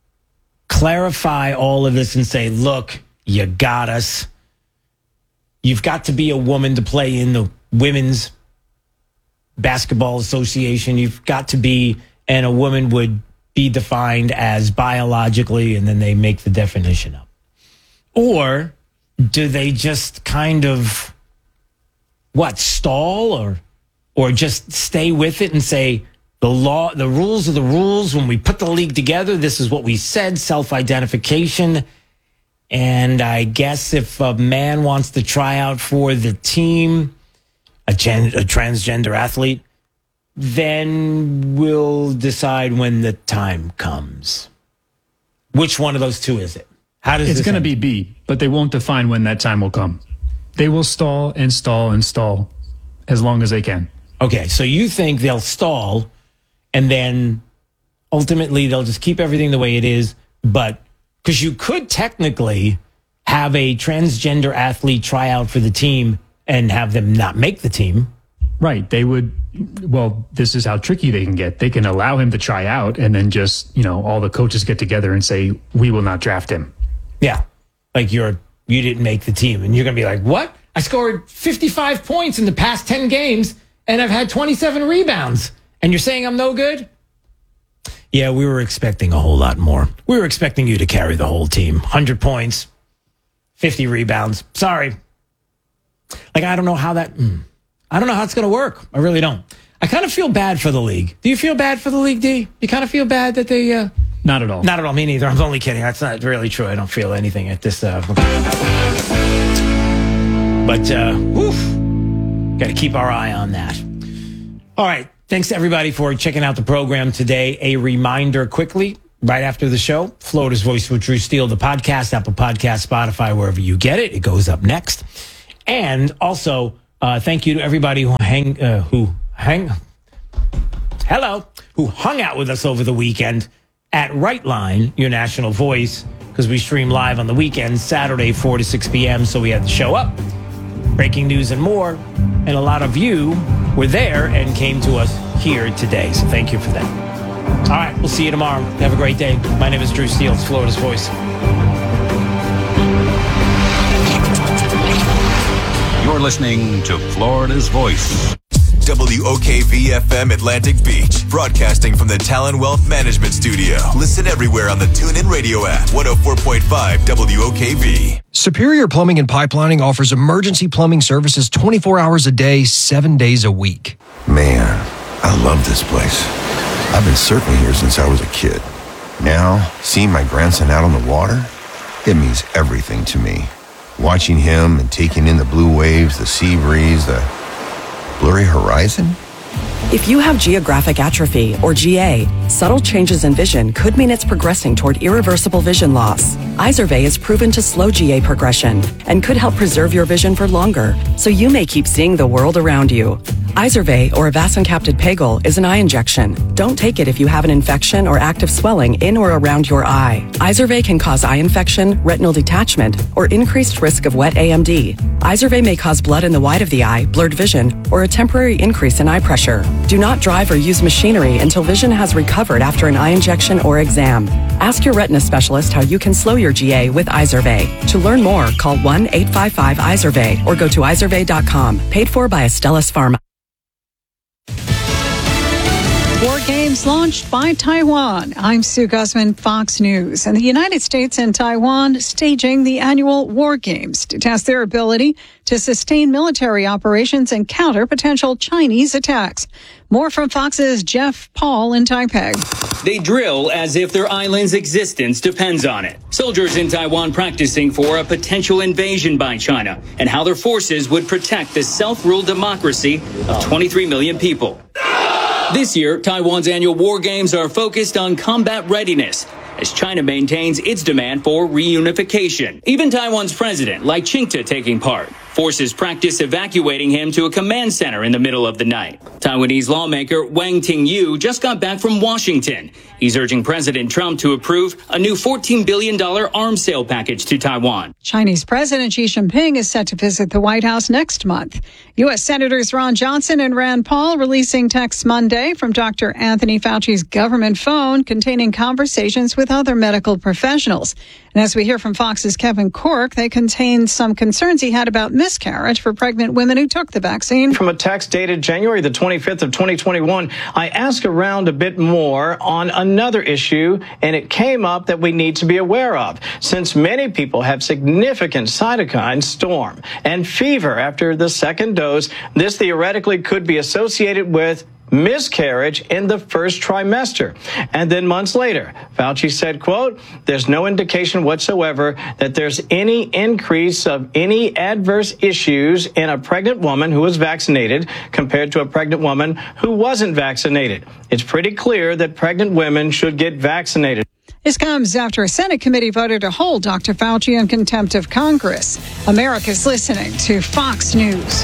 Speaker 1: clarify all of this and say, look, you got us. You've got to be a woman to play in the Women's Basketball Association. You've got to be, and a woman would be defined as biologically, and then they make the definition up. Or do they just kind of, stall or just stay with it and say, the rules are the rules. When we put the league together, this is what we said, self-identification. And I guess if a man wants to try out for the team, a transgender athlete, then we'll decide when the time comes. Which one of those two is it?
Speaker 4: It's going to be B, but they won't define when that time will come. They will stall and stall and stall as long as they can.
Speaker 1: Okay, so you think they'll stall and then ultimately they'll just keep everything the way it is, but because you could technically have a transgender athlete try out for the team and have them not make the team.
Speaker 4: Right. They would. Well, this is how tricky they can get. They can allow him to try out and then just, all the coaches get together and say, we will not draft him.
Speaker 1: Yeah. Like you didn't make the team. And you're going to be like, what? I scored 55 points in the past 10 games and I've had 27 rebounds. And you're saying I'm no good? Yeah, we were expecting a whole lot more. We were expecting you to carry the whole team. 100 points, 50 rebounds. Sorry. Like, I don't know how it's going to work. I really don't. I kind of feel bad for the league. Do you feel bad for the league, D? You kind of feel bad that they...
Speaker 4: Not at all.
Speaker 1: Not at all. Me neither. I'm only kidding. That's not really true. I don't feel anything at this... But, got to keep our eye on that. All right. Thanks to everybody for checking out the program today. A reminder quickly, right after the show, Florida's Voice with Drew Steele, the podcast, Apple Podcast, Spotify, wherever you get it. It goes up next. And also, thank you to everybody who hung out with us over the weekend at Right Line, your national voice, because we stream live on the weekend, Saturday, 4 to 6 p.m. So we had to show up, breaking news and more. And a lot of you were there and came to us here today. So thank you for that. All right, we'll see you tomorrow. Have a great day. My name is Drew Steele, Florida's Voice.
Speaker 12: You're listening to Florida's Voice.
Speaker 16: WOKV-FM Atlantic Beach, broadcasting from the Talon Wealth Management Studio. Listen everywhere on the TuneIn Radio app, 104.5 WOKV.
Speaker 14: Superior Plumbing and Pipelining offers emergency plumbing services 24 hours a day, 7 days a week.
Speaker 2: Man, I love this place. I've been surfing here since I was a kid. Now, seeing my grandson out on the water, it means everything to me. Watching him and taking in the blue waves, the sea breeze, the blurry horizon?
Speaker 3: If you have geographic atrophy, or GA, subtle changes in vision could mean it's progressing toward irreversible vision loss. Izervay is proven to slow GA progression and could help preserve your vision for longer, so you may keep seeing the world around you. Izervay, or avacincaptad pegol, is an eye injection. Don't take it if you have an infection or active swelling in or around your eye. Izervay can cause eye infection, retinal detachment, or increased risk of wet AMD. Izervay may cause blood in the white of the eye, blurred vision, or a temporary increase in eye pressure. Do not drive or use machinery until vision has recovered after an eye injection or exam. Ask your retina specialist how you can slow your GA with Izervay. To learn more, call 1-855-IZERVAY or go to izervay.com. Paid for by Astellas Pharma.
Speaker 21: War games launched by Taiwan. I'm Sue Guzman, Fox News. And the United States and Taiwan staging the annual war games to test their ability to sustain military operations and counter potential Chinese attacks. More from Fox's Jeff Paul in Taipei.
Speaker 23: They drill as if their island's existence depends on it. Soldiers in Taiwan practicing for a potential invasion by China and how their forces would protect the self-ruled democracy of 23 million people. This year, Taiwan's annual war games are focused on combat readiness as China maintains its demand for reunification. Even Taiwan's president, Lai Ching-te, taking part. Forces practice evacuating him to a command center in the middle of the night. Taiwanese lawmaker Wang Ting-yu just got back from Washington. He's urging President Trump to approve a new $14 billion arms sale package to Taiwan.
Speaker 21: Chinese President Xi Jinping is set to visit the White House next month. U.S. Senators Ron Johnson and Rand Paul releasing texts Monday from Dr. Anthony Fauci's government phone containing conversations with other medical professionals. And as we hear from Fox's Kevin Corke, they contain some concerns he had about miscarriage for pregnant women who took the vaccine.
Speaker 24: From a text dated January the 25th of 2021, I asked around a bit more on another issue, and it came up that we need to be aware of, since many people have significant cytokine storm and fever after the second dose. This theoretically could be associated with miscarriage in the first trimester. And then months later, Fauci said, quote, there's no indication whatsoever that there's any increase of any adverse issues in a pregnant woman who was vaccinated compared to a pregnant woman who wasn't vaccinated. It's pretty clear that pregnant women should get vaccinated.
Speaker 21: This comes after a Senate committee voted to hold Dr. Fauci in contempt of Congress. America's listening to Fox News.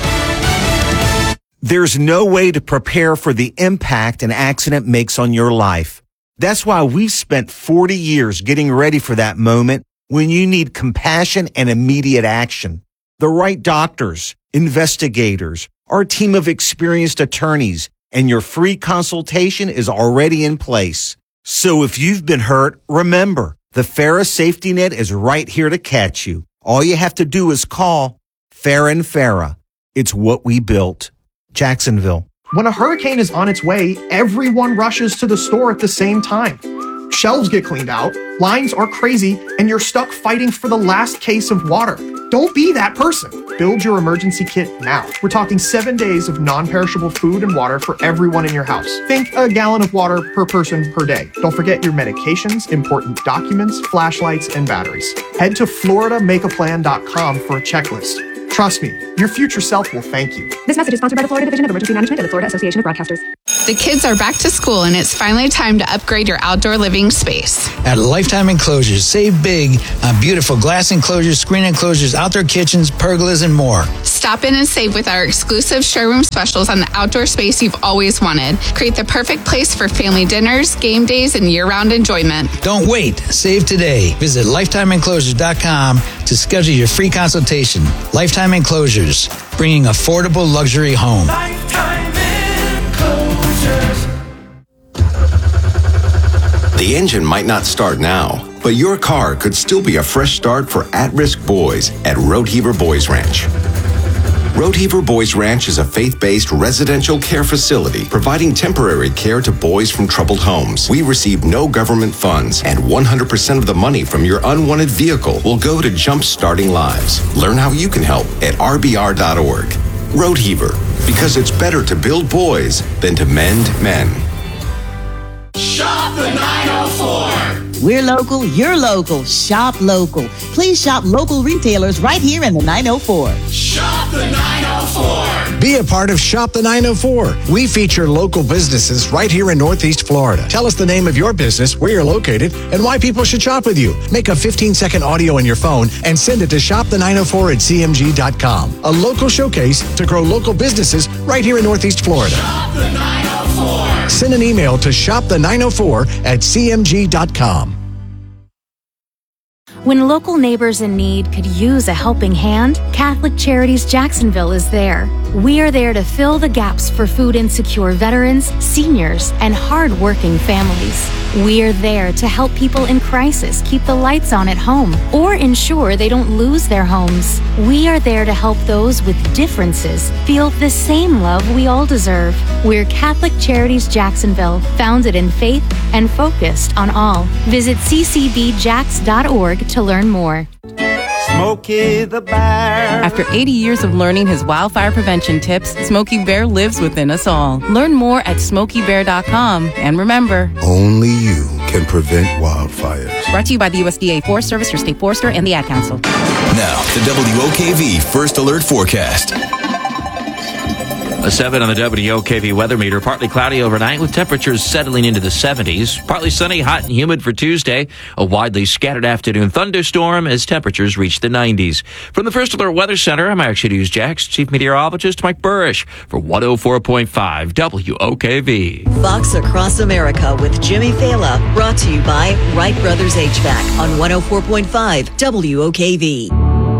Speaker 25: There's no way to prepare for the impact an accident makes on your life. That's why we've spent 40 years getting ready for that moment when you need compassion and immediate action. The right doctors, investigators, our team of experienced attorneys, and your free consultation is already in place. So if you've been hurt, remember, the FARA safety net is right here to catch you. All you have to do is call FARA & FARA. It's what we built. Jacksonville.
Speaker 26: When a hurricane is on its way, everyone rushes to the store at the same time. Shelves get cleaned out, lines are crazy, and you're stuck fighting for the last case of water. Don't be that person. Build your emergency kit now. We're talking 7 days of non-perishable food and water for everyone in your house. Think a gallon of water per person per day. Don't forget your medications, important documents, flashlights, and batteries. Head to FloridaMakeAPlan.com for a checklist. Trust me, your future self will thank you.
Speaker 20: This message is sponsored by the Florida Division of Emergency Management and the Florida Association of Broadcasters.
Speaker 5: The kids are back to school, and it's finally time to upgrade your outdoor living space.
Speaker 6: At Lifetime Enclosures, save big on beautiful glass enclosures, screen enclosures, outdoor kitchens, pergolas, and more.
Speaker 5: Stop in and save with our exclusive showroom specials on the outdoor space you've always wanted. Create the perfect place for family dinners, game days, and year-round enjoyment.
Speaker 6: Don't wait. Save today. Visit LifetimeEnclosures.com to schedule your free consultation. Lifetime Enclosures, bringing affordable luxury home.
Speaker 7: Lifetime Enclosures.
Speaker 8: The engine might not start now, but your car could still be a fresh start for at-risk boys at Roadheaver Boys Ranch. Roadheaver Boys Ranch is a faith-based residential care facility providing temporary care to boys from troubled homes. We receive no government funds, and 100% of the money from your unwanted vehicle will go to jump-starting lives. Learn how you can help at rbr.org. Roadheaver, because it's better to build boys than to mend men.
Speaker 7: Shop the 904.
Speaker 10: We're local, you're local. Shop local. Please shop local retailers right here in the 904.
Speaker 7: Shop the 904.
Speaker 11: Be a part of Shop the 904. We feature local businesses right here in Northeast Florida. Tell us the name of your business, where you're located, and why people should shop with you. Make a 15-second audio on your phone and send it to shopthe904@cmg.com. A local showcase to grow local businesses right here in Northeast Florida.
Speaker 7: Shop the 904.
Speaker 11: Send an email to shopthe904@cmg.com.
Speaker 27: When local neighbors in need could use a helping hand, Catholic Charities Jacksonville is there. We are there to fill the gaps for food insecure veterans, seniors, and hard-working families. We are there to help people in crisis keep the lights on at home or ensure they don't lose their homes. We are there to help those with differences feel the same love we all deserve. We're Catholic Charities Jacksonville, founded in faith and focused on all. Visit ccbjax.org to learn more.
Speaker 28: Smokey the Bear.
Speaker 19: After 80 years of learning his wildfire prevention tips, Smokey Bear lives within us all. Learn more at SmokeyBear.com. And remember,
Speaker 29: only you can prevent wildfires.
Speaker 19: Brought to you by the USDA Forest Service, your state forester, and the Ad Council.
Speaker 16: Now, the WOKV First Alert Forecast.
Speaker 30: A 7 on the WOKV weather meter. Partly cloudy overnight with temperatures settling into the 70s. Partly sunny, hot and humid for Tuesday. A widely scattered afternoon thunderstorm as temperatures reach the 90s. From the First Alert Weather Center, I'm Action News Jax Chief Meteorologist Mike Burrish for 104.5 WOKV.
Speaker 31: Fox Across America with Jimmy Fela. Brought to you by Wright Brothers HVAC on 104.5 WOKV.